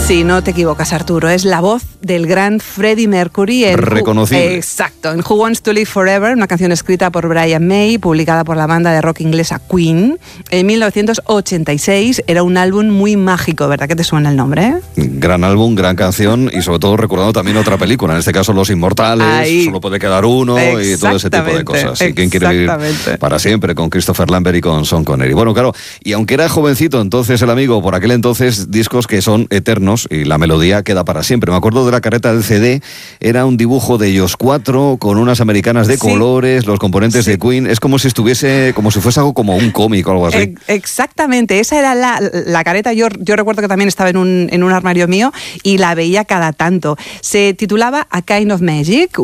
Sí, no te equivocas, Arturo. Es la voz del gran Freddie Mercury. Reconocible. Exacto. En Who Wants to Live Forever, una canción escrita por Brian May, publicada por la banda de rock inglesa Queen. En 1986 era un álbum muy mágico, ¿verdad que te suena el nombre? Gran álbum, gran canción y sobre todo recordando también otra película, en este caso Los Inmortales, Ahí. Solo puede quedar uno y todo ese tipo de cosas. ¿Y quién quiere vivir para siempre? Con Christopher Lambert y con Sean Connery. Bueno, claro, y aunque era jovencito entonces el amigo, por aquel entonces discos que son eternos y la melodía queda para siempre. Me acuerdo de la careta del CD, era un dibujo de ellos cuatro con unas americanas de colores, los componentes de Queen, es como si fuese algo como un cómic o algo así. Exactamente, esa era la careta. Yo recuerdo que también estaba en un armario mío y la veía cada tanto. Se titulaba A Kind of Magic,